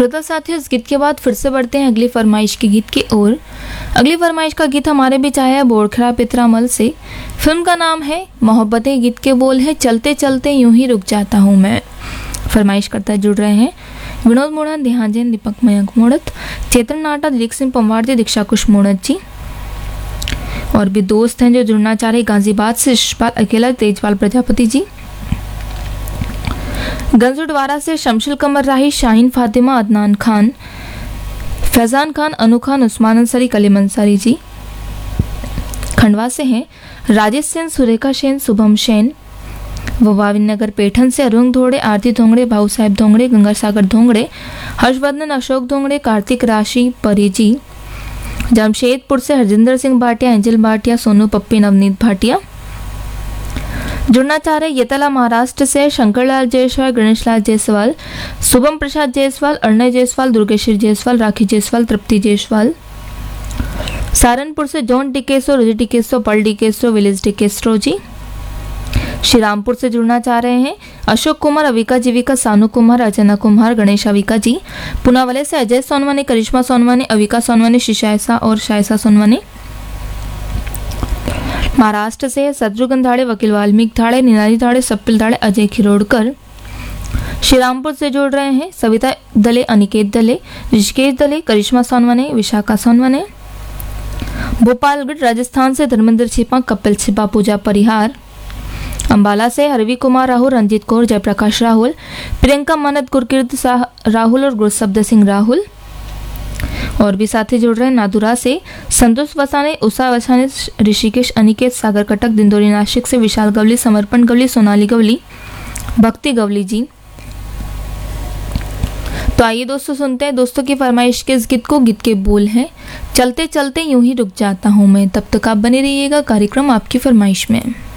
श्रोता साथियों, इस गीत के बाद फिर से बढ़ते हैं अगली फरमाइश के गीत की ओर। अगली फरमाइश का गीत हमारे बीच आया है बोरखरा पितरामल से। फिल्म का नाम है मोहब्बतें, गीत के बोल है चलते चलते यूं ही रुक जाता हूँ मैं। फरमाइश करता जुड़ रहे हैं विनोद मोड़न, ध्यान जैन, दीपक मयंक मोड़त, चेतन नाटा, दिलीप सिंह पंवार जी, दीक्षा कुश मोड़त जी। और भी दोस्त हैं जो जुड़ना चाह रहे गाजीबाद से यशपाल अकेला, तेजपाल प्रजापति जी, गंजुडवारा से शमशुल कमर राही, शाहीन फातिमा, अदनान खान, फैजान खान, अनु खान, उस्मान अंसारी, कलीम अंसारी जी। खंडवा से हैं राजेश सेन, सुरेखा सेन, शुभम सेन, ववाविन नगर पेठन से अरुण धोंगड़े, आरती धोंगड़े, भाऊ साहेब धोंगड़े, गंगा सागर धोंगड़े, हर्षवर्धन, अशोक धोंगड़े, कार्तिक राशि परी जी। जमशेदपुर से हरजिंदर सिंह भाटिया, एंजल भाटिया, सोनू पप्पी, नवनीत भाटिया। जुड़ना चाह रहे येतला महाराष्ट्र से शंकरलाल जायसवाल, गणेशलाल जायसवाल, शुभम प्रसाद जायसवाल, अर्णय जायसवाल, दुर्गेश्वर जायसवाल, राखी जायसवाल, तृप्ति जायसवाल। सहारनपुर से जॉन टिकेसो, रुजि टिकेसो, पल टिकेसो, विलेज टिकेसो जी। श्रीरामपुर से जुड़ना चाह रहे हैं अशोक कुमार, अविका जीविका, सानू कुमार, अर्चना कुमार, गणेश अविका जी। पुनावाले से अजय सोनवाने, करिश्मा सोनवाने, अविका सोनवाने, शिशायसा और शायसा सोनवाने। महाराष्ट्र से शत्रुघ्न धाड़े, वकील वाल्मीकि धाड़े, निनादी धाड़े, सप्पिल धाड़े, अजय खिरोड़कर। श्रीरामपुर से जुड़ रहे हैं सविता दले, अनिकेत दले, ऋषिकेश दले, करिश्मा सोनवाने, विशाखा सोनवाने। भोपालगढ़ राजस्थान से धर्मेंद्र छिपा, कपिल छिपा, पूजा परिहार। अंबाला से हरवी कुमार राहुल, रंजीत कौर, जयप्रकाश राहुल, प्रियंका मानद, गुरकीर्त शाह राहुल और गुरशब्द सिंह राहुल। और भी साथी जुड़ रहे हैं नादुरा से संतोष वसाने, उषा वसाने, ऋषिकेश, अनिकेत, सागर कटक, दिंदोरी नासिक से विशाल गवली, समर्पण गवली, सोनाली गवली, भक्ति गवली जी। तो आइए दोस्तों सुनते हैं दोस्तों की फरमाइश के इस गीत को। गीत के बोल हैं चलते चलते यूं ही रुक जाता हूं मैं। तब तक आप बने रहिएगा कार्यक्रम आपकी फरमाइश में।